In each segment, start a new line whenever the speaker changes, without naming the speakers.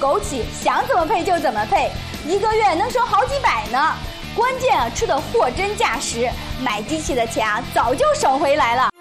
枸杞，想怎么配就怎么配，一个月能省好几百呢。关键啊，吃的货真价实，买机器的钱啊早就省回来了。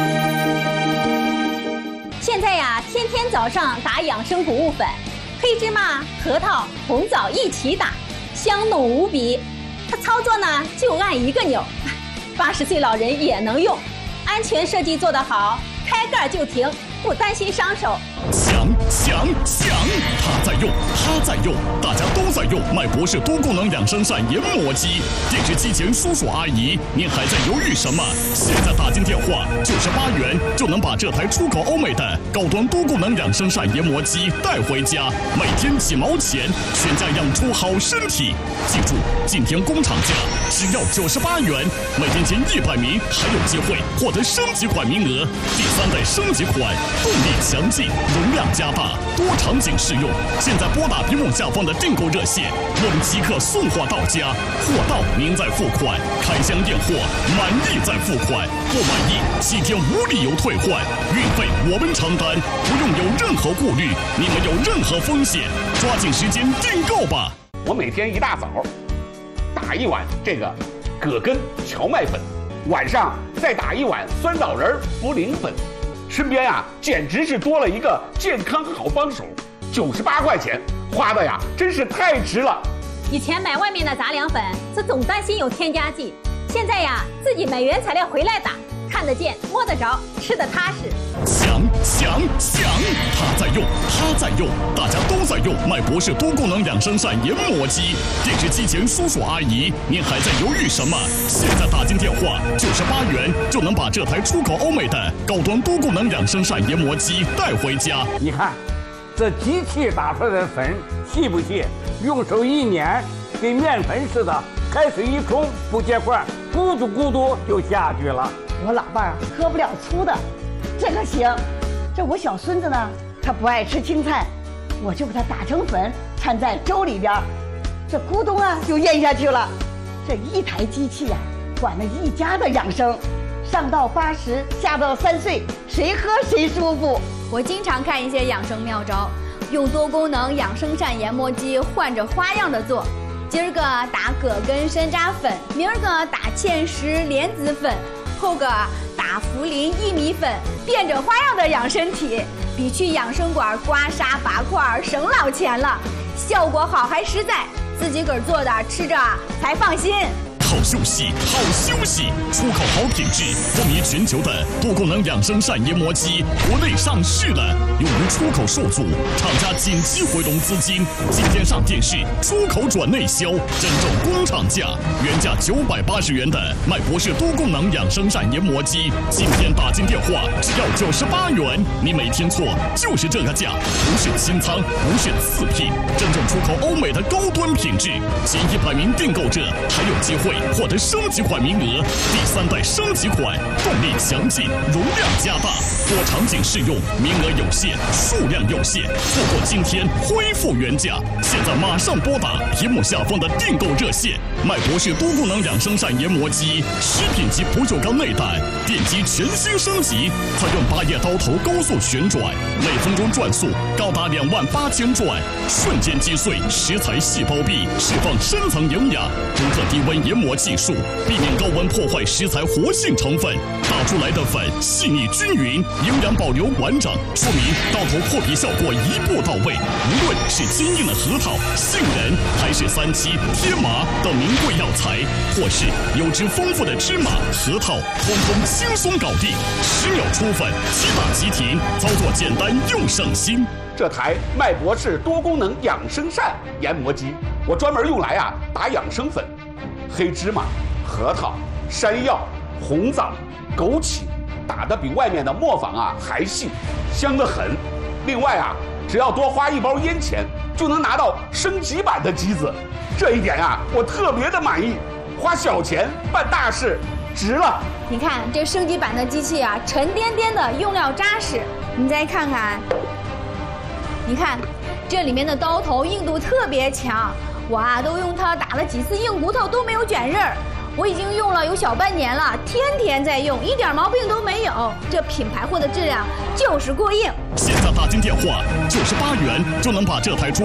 现在呀，天天早上打养生谷物粉，黑芝麻、核桃、红枣一起打，香浓无比。它操作呢就按一个钮，80岁老人也能用，安全设计做得好，开盖就停，不担心伤手。
想，他在用，大家都在用麦博士多功能养生膳研磨机。电视机前叔叔阿姨，您还在犹豫什么？现在打进电话，98元就能把这台出口欧美的高端多功能养生膳研磨机带回家，每天几毛钱，全家养出好身体。记住，今天工厂价只要98元，每天前100名还有机会获得升级款名额。第3代升级款，动力强劲，容量加大，多场景适用。现在拨打屏幕下方的订购热线，我们即刻送货到家，货到您再付款，开箱验货，满意再付款，不满意7天无理由退换，运费我们承担，不用有任何顾虑，你们有任何风险，抓紧时间订购吧。
我每天一大早打一碗这个葛根荞麦粉，晚上再打一碗酸枣仁茯苓粉，身边呀简直是多了一个健康好帮手。98块钱花的呀真是太值了。
以前买外面的杂粮粉，是总担心有添加剂，现在呀自己买原材料回来打，看得见摸得着，吃得踏实。
想，他在用，大家都在用麦博士多功能养生膳研磨机。电视机前叔叔阿姨，您还在犹豫什么？现在打进电话98元就能把这台出口欧美的高端多功能养生膳研磨机带回家。
你看，这机器打出来的粉细不细？用手一捻，跟面粉似的，开水一冲不结块，咕嘟咕嘟就下去了。
我老伴儿喝不了粗的，这个行。这我小孙子呢，他不爱吃青菜，我就给他打成粉，掺在粥里边，这咕咚啊就咽下去了。这一台机器呀，管了一家的养生，上到80，下到3岁，谁喝谁舒服。
我经常看一些养生妙招，用多功能养生膳研磨机换着花样的做。今儿个打葛根山楂粉，明儿个打芡实莲子粉，后个打茯苓薏米粉，变着花样的养身体，比去养生馆刮痧拔块省老钱了，效果好还实在，自己个儿做的吃着才放心。
好休息，出口好品质，风靡全球的多功能养生膳研磨机国内上市了，由于出口受阻，厂家紧急回笼资金，今天上电视，出口转内销，真正工厂价，原价980元的麦博士多功能养生膳研磨机，今天打进电话只要98元，你没听错，就是这个价，不是清仓，不是次品，真正出口欧美的高端品质，前100名订购者还有机会获得升级款名额，第3代升级款，动力强劲，容量加大，多场景适用，名额有限，数量有限，错过今天恢复原价。现在马上拨打屏幕下方的订购热线，麦博士多功能养生膳研磨机，10品级不锈钢内胆，电机全新升级，采用8叶刀头高速旋转，每分钟转速高达28000转，瞬间击碎食材细胞壁，释放深层营养，独特低温研磨技术，避免高温破坏食材活性成分，打出来的粉细腻均匀，营养保留完整，说明刀头破皮效果一步到位。无论是坚硬的核桃、杏仁，还是3七、天麻等名贵药材，或是油脂丰富的芝麻、核桃，通通轻松搞定，10秒出粉，7打即停，操作简单又省心。
这台麦博士多功能养生膳研磨机，我专门用来打养生粉，黑芝麻、核桃、山药、红枣、枸杞，打得比外面的磨坊还细，香得很。另外只要多花1包烟钱，就能拿到升级版的机子，这一点我特别的满意。花小钱办大事，值了。
你看这升级版的机器沉甸甸的，用料扎实。你再看看，你看这里面的刀头硬度特别强，我都用它打了几次硬骨头都没有卷刃儿。我已经用了有小半年了，天天在用，一点毛病都没有。这品牌货的质量就是过硬。
现在打进电话98元就能把这台出